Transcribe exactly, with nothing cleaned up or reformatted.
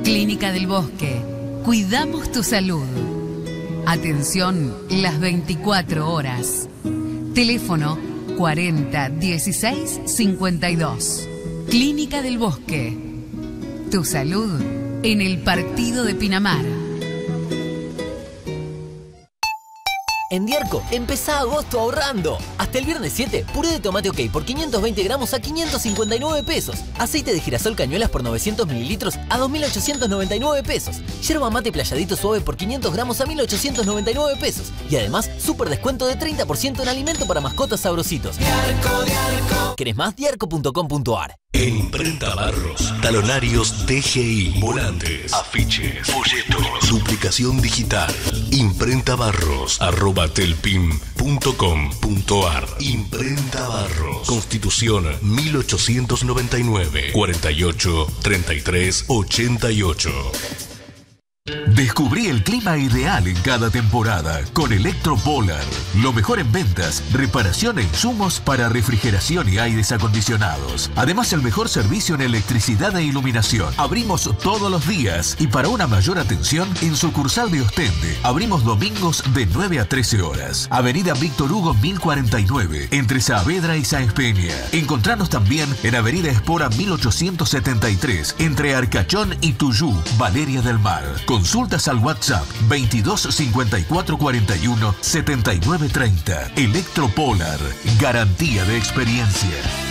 Clínica del Bosque. Cuidamos tu salud. Atención las veinticuatro horas. Teléfono cuarenta dieciséis cincuenta y dos. Clínica del Bosque. Tu salud en el partido de Pinamar. En Diarco, empezá agosto ahorrando. Hasta el viernes siete, puré de tomate OK por quinientos veinte gramos a quinientos cincuenta y nueve pesos. Aceite de girasol cañuelas por novecientos mililitros a dos mil ochocientos noventa y nueve pesos. Yerba mate playadito suave por quinientos gramos a mil ochocientos noventa y nueve pesos. Y además, súper descuento de treinta por ciento en alimento para mascotas sabrositos. Diarco, Diarco. ¿Querés más? Diarco punto com punto ar. En Imprenta Barros, talonarios D G I, volantes, afiches, folletos, duplicación digital. Imprenta Barros, arroba telpim punto com punto ar. Imprenta Barros, Constitución mil ochocientos noventa y nueve, cuarenta y ocho, treinta y tres, ochenta y ocho. Descubrí el clima ideal en cada temporada con Electropolar. Lo mejor en ventas, reparación e insumos para refrigeración y aires acondicionados. Además, el mejor servicio en electricidad e iluminación. Abrimos todos los días y para una mayor atención, en sucursal de Ostende. Abrimos domingos de nueve a trece horas. Avenida Víctor Hugo mil cuarenta y nueve, entre Saavedra y Sáenz Peña. Encontranos también en Avenida Espora mil ochocientos setenta y tres, entre Arcachón y Tuyú, Valeria del Mar. Consultas al WhatsApp veintidós cincuenta y cuatro cuarenta y uno setenta y nueve treinta. Electropolar, garantía de experiencia.